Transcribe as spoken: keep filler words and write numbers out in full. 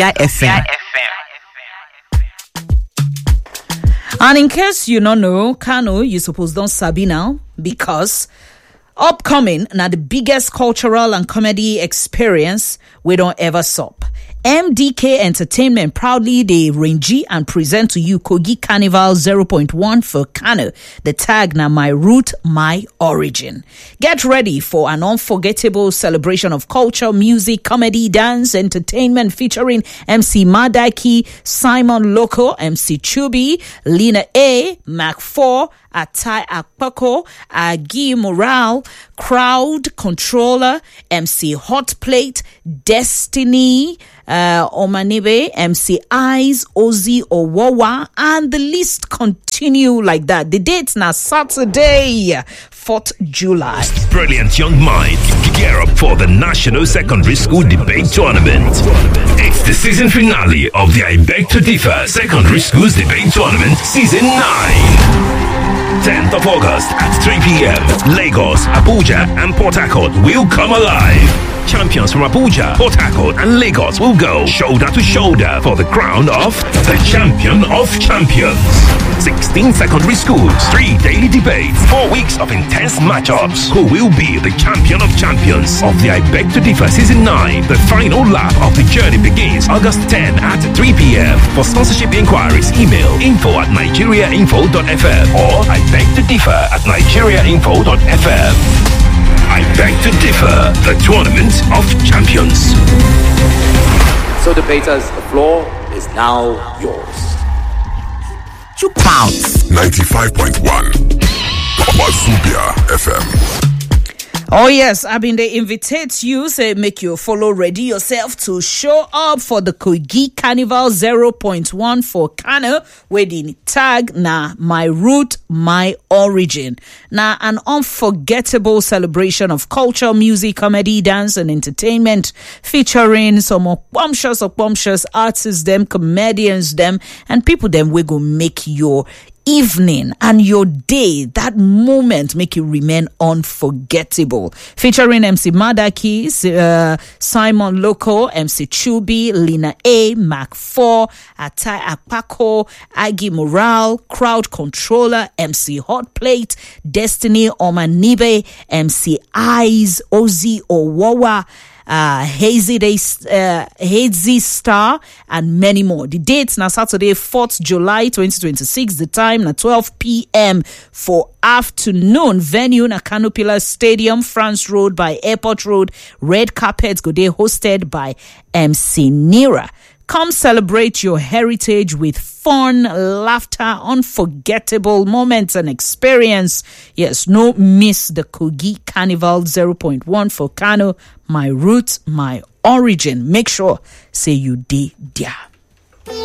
F M. And in case you don't know, Kano, you suppose don't sabi now, because upcoming now the biggest cultural and comedy experience we don't ever stop. M D K Entertainment proudly they range and present to you Kogi Carnival zero point one for Kano. The tag na my root, my origin. Get ready for an unforgettable celebration of culture, music, comedy, dance, entertainment featuring M C Madaki, Simon Loco, M C Chubi, Lina A, Mac four, Atai Akpako, Agi Morale, Crowd Controller, M C Hot Plate, Destiny, uh, Omanibe, M C Eyes, Ozzy Owawa, and the list continue like that. The date's now Saturday, fourth of July. Brilliant young minds, gear up for the National Secondary School Debate Tournament. It's the season finale of the I Beg to Differ Secondary Schools Debate Tournament Season nine. tenth of August at three p.m. Lagos, Abuja, and Port Harcourt will come alive. Champions from Abuja, Port Harcourt, and Lagos will go shoulder to shoulder for the crown of the Champion of Champions. sixteen secondary schools, three daily debates, four weeks of intense matchups. Who will be the Champion of Champions of the I Beg to Differ Season nine? The final lap of the journey begins August tenth at three p.m. For sponsorship inquiries, email info at nigeriainfo dot f m or I beg to differ at nigeriainfo dot f m. I Beg to Differ, the Tournament of Champions. So debaters, the floor is now yours. Two pounds. ninety-five point one. Wazubia F M. Oh yes, I mean they invitate you, say make you follow ready yourself to show up for the Kogi Carnival zero point one for Kano, where the tag na my root, my origin. Now an unforgettable celebration of culture, music, comedy, dance, and entertainment, featuring some bombshells of bombshells artists, them comedians, them, and people them we go make your evening and your day, that moment, make it remain unforgettable. Featuring M C Madaki, uh, Simon Loco, M C Chubi, Lina A, Mac four, Atai Akpako, Agi Morale, Crowd Controller, M C Hot Plate, Destiny Omanibe, M C Eyes, Ozzy Owawa, Uh, Hazy Day, uh, Hazy Star, and many more. The dates now Saturday, fourth of July twenty twenty-six. The time now twelve p.m. for afternoon. Venue na Canopilla Stadium, France Road by Airport Road. Red carpets go there, hosted by M C Nira. Come celebrate your heritage with fun, laughter, unforgettable moments and experience. Yes, no miss the Kogi Carnival zero point one for Kano, my roots, my origin. Make sure say you did there.